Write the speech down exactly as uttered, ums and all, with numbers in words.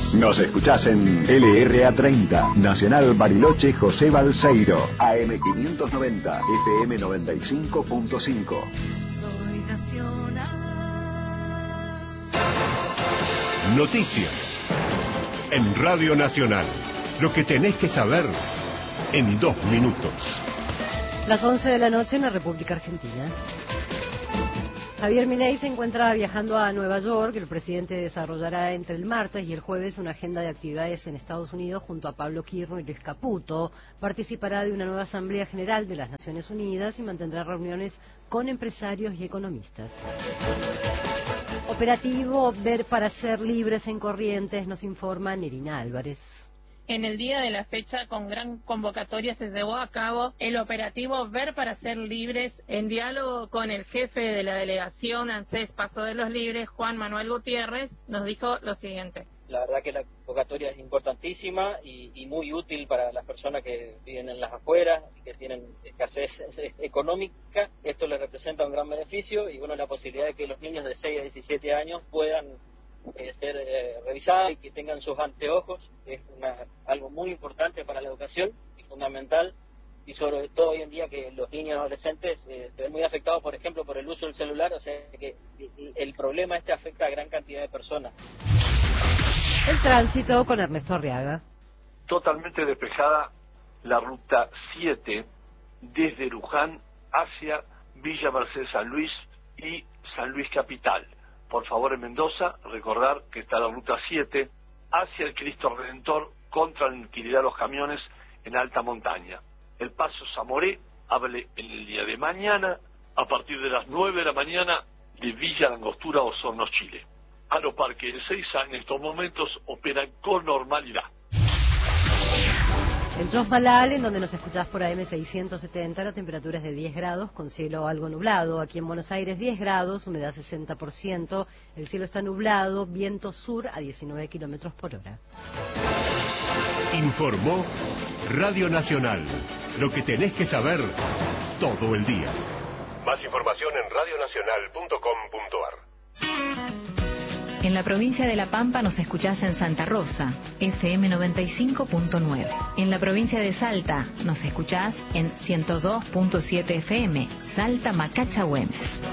Nos escuchás en L R A treinta, Nacional Bariloche José Balseiro, A M quinientos noventa, F M noventa y cinco punto cinco. Soy nacional. Noticias en Radio Nacional. Lo que tenés que saber en dos minutos. Las once de la noche en la República Argentina. Javier Milei se encuentra viajando a Nueva York. El presidente desarrollará entre el martes y el jueves una agenda de actividades en Estados Unidos junto a Pablo Quirno y Luis Caputo. Participará de una nueva Asamblea General de las Naciones Unidas y mantendrá reuniones con empresarios y economistas. Operativo Ver para ser libres en Corrientes, nos informa Nerina Álvarez. En el día de la fecha, con gran convocatoria, se llevó a cabo el operativo Ver para ser libres, en diálogo con el jefe de la delegación ANSES Paso de los Libres, Juan Manuel Gutiérrez, nos dijo lo siguiente. La verdad que la convocatoria es importantísima y, y muy útil para las personas que viven en las afueras y que tienen escasez económica. Esto les representa un gran beneficio y bueno, la posibilidad de que los niños de seis a diecisiete años puedan Eh, ser eh, revisados y que tengan sus anteojos. Es una, algo muy importante para la educación y fundamental, y sobre todo hoy en día que los niños y adolescentes eh, se ven muy afectados, por ejemplo, por el uso del celular, o sea que el problema este afecta a gran cantidad de personas. El tránsito con Ernesto Arriaga. Totalmente despejada la ruta siete desde Luján hacia Villa Mercedes San Luis y San Luis Capital. Por favor, en Mendoza, recordar que está la ruta siete hacia el Cristo Redentor contra la tranquilidad de los camiones en alta montaña. El paso Zamoré abre en el día de mañana a partir de las nueve de la mañana de Villa Langostura, Osorno, Chile. Aeroparque de Ezeiza en estos momentos operan con normalidad. En Chosmalal, en donde nos escuchás por A M seiscientos setenta, la temperatura es de diez grados, con cielo algo nublado. Aquí en Buenos Aires, diez grados, humedad sesenta por ciento. El cielo está nublado, viento sur a diecinueve kilómetros por hora. Informó Radio Nacional. Lo que tenés que saber todo el día. Más información en radio nacional punto com punto a r. En la provincia de La Pampa nos escuchás en Santa Rosa, F M noventa y cinco punto nueve. En la provincia de Salta nos escuchás en ciento dos punto siete F M, Salta Macacha Güemes.